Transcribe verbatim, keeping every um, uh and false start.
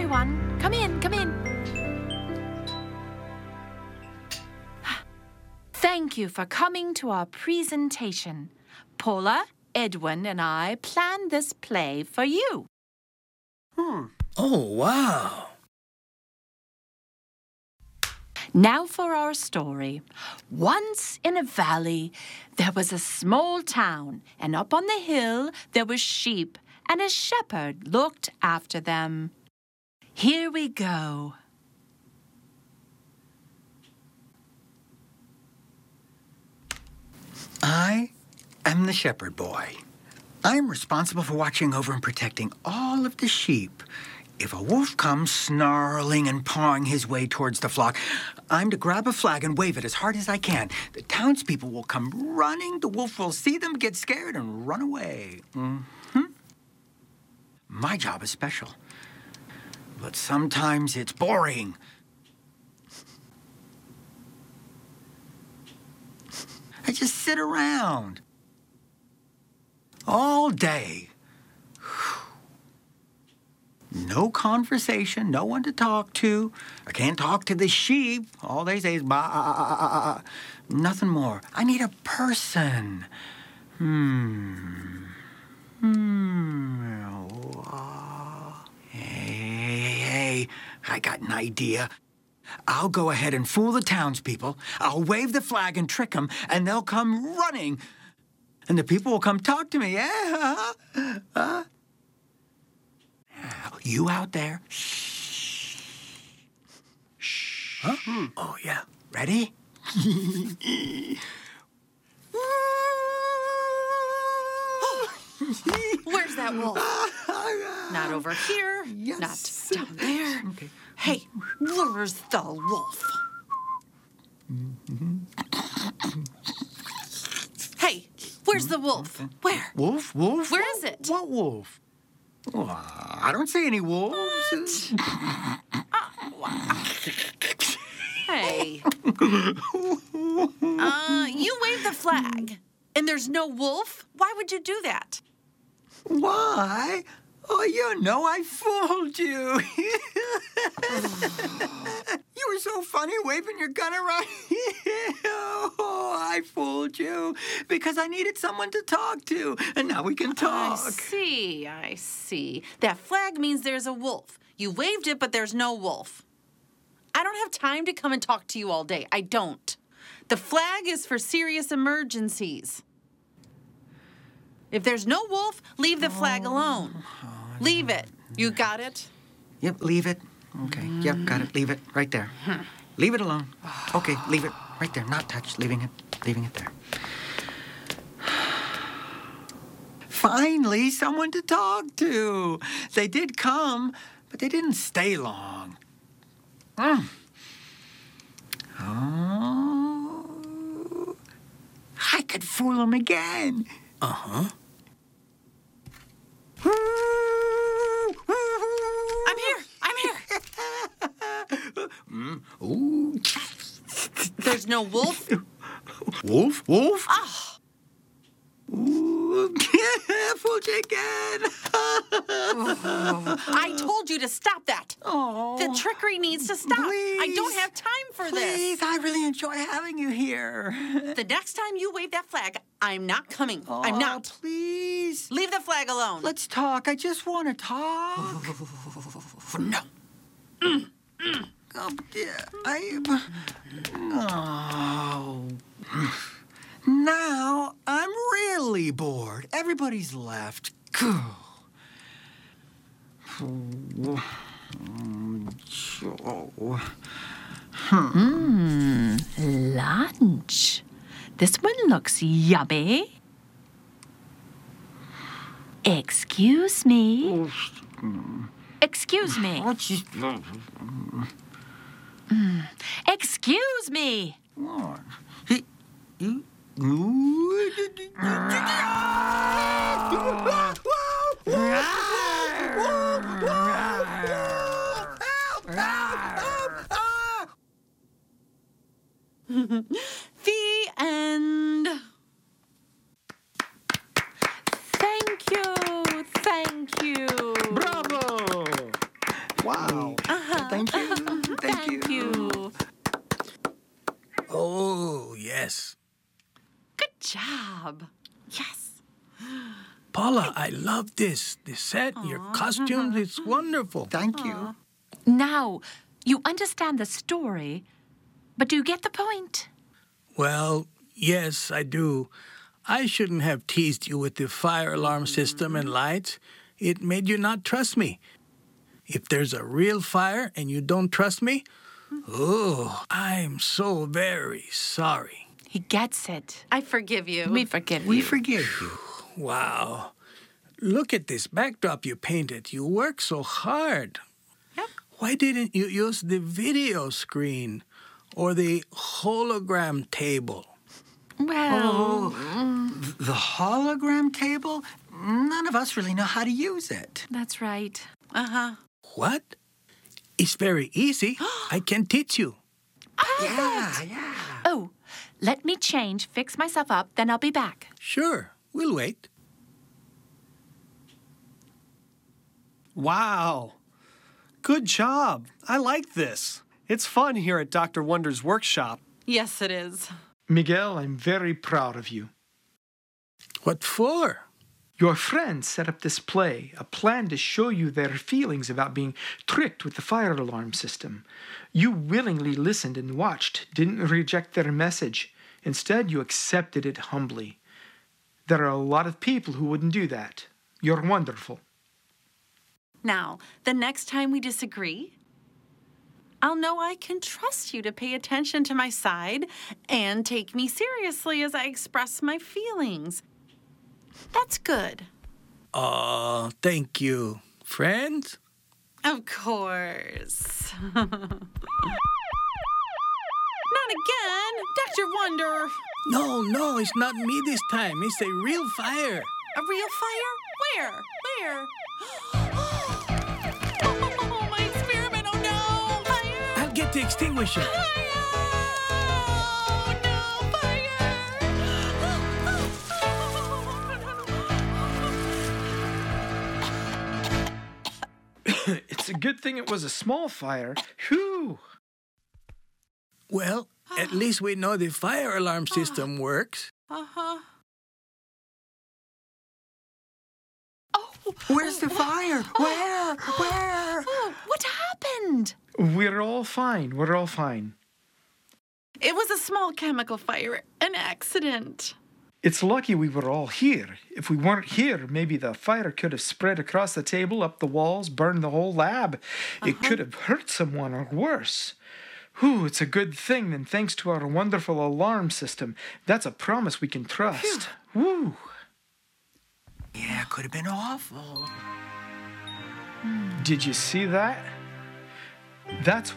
everyone. Come in, come in. Thank you for coming to our presentation. Paula, Edwin, and I planned this play for you. Hmm. Oh, wow. Now for our story. Once in a valley, there was a small town, and up on the hill there were sheep, and a shepherd looked after them. Here we go. I am the shepherd boy. I'm responsible for watching over and protecting all of the sheep. If a wolf comes snarling and pawing his way towards the flock, I'm to grab a flag and wave it as hard as I can. The townspeople will come running. The wolf will see them, get scared, and run away. Mm-hmm. My job is special. But sometimes it's boring. I just sit around all day. No conversation, no one to talk to. I can't talk to the sheep. All they say is bah. Nothing more. I need a person. Hmm. Hmm. Hey, hey, hey. I got an idea. I'll go ahead and fool the townspeople. I'll wave the flag and trick them, and they'll come running. And the people will come talk to me. Yeah. Uh, uh. You out there? Shh. Shh. Huh? Hmm. Oh, yeah. Ready? Where's that wolf? Not over here. Yes. Not down there. Okay. Hey, where's the wolf? Hey, where's the wolf? Where? Wolf? Wolf? Where what, is it? What wolf? Oh, I don't see any wolves. Hey. Uh, you waved the flag, and there's no wolf? Why would you do that? Why? Oh, you know I fooled you. You were so funny waving your gun around. Oh, I fooled you because I needed someone to talk to, and now we can talk. I see, I see. That flag means there's a wolf. You waved it, but there's no wolf. I don't have time to come and talk to you all day. I don't. The flag is for serious emergencies. If there's no wolf, leave the flag alone. Oh, Leave it. You got it? Yep, leave it. Okay, yep, got it. Leave it right there. Leave it alone. Okay, leave it right there. Not touched. Leaving it. Leaving it there. Finally, someone to talk to. They did come, but they didn't stay long. Mm. Oh, I could fool them again. Uh-huh. I'm here. I'm here. mm. Ooh. There's no wolf? Wolf? Wolf? Oh. Ooh. Fooled you again. Oh. I told you to stop that. Oh. The trickery needs to stop. Please. I don't have time for Please, this. I really enjoy having you here. The next time you wave that flag, I'm not coming. Oh, I'm not. Please. Leave the flag alone. Let's talk. I just want to talk. No. Mm. Mm. Oh, dear. I... Oh. Now I'm really bored. Everybody's left. Mmm, lunch. This one looks yummy. Excuse me. Excuse me. Mm. Excuse me. What? He, you, The end. Thank you. Thank you. Bravo! Wow. Uh, I love this. The set, your costumes, it's wonderful. Thank you. Now, you understand the story, but do you get the point? Well, yes, I do. I shouldn't have teased you with the fire alarm system and lights. It made you not trust me. If there's a real fire and you don't trust me, oh, I'm so very sorry. He gets it. I forgive you. We forgive We you. forgive you. Wow. Look at this backdrop you painted. You work so hard. Yep. Why didn't you use the video screen or the hologram table? Well, The hologram table? None of us really know how to use it. that's right. Uh-huh. What? It's very easy. I can teach you. Yeah, yeah. Oh, let me change, fix myself up, then I'll be back. Sure, we'll wait. Wow. Good job. I like this. It's fun here at Doctor Wonder's workshop. Yes, it is. Miguel, I'm very proud of you. What for? Your friends set up this play, a plan to show you their feelings about being tricked with the fire alarm system. You willingly listened and watched, didn't reject their message. Instead, you accepted it humbly. There are a lot of people who wouldn't do that. You're wonderful. Now, the next time we disagree, I'll know I can trust you to pay attention to my side and take me seriously as I express my feelings. That's good. Oh, thank you. Friends? Of course. Not again, Doctor Wonder. No, no, it's not me this time. It's a real fire. A real fire? Where? Where? Oh, my experiment. Oh, no. Fire. I'll get the extinguisher. Fire. Oh, no. Fire. It's a good thing it was a small fire. Whew! Well, at least we know the fire alarm system works. Uh-huh. Where's the fire? Where? Where? Oh, what happened? We're all fine. We're all fine. It was a small chemical fire, an accident. It's lucky we were all here. If we weren't here, maybe the fire could have spread across the table, up the walls, burned the whole lab. It could have hurt someone or worse. Whew, it's a good thing, and thanks to our wonderful alarm system. That's a promise we can trust. Woo! Yeah, could have been awful. Did you see that? That's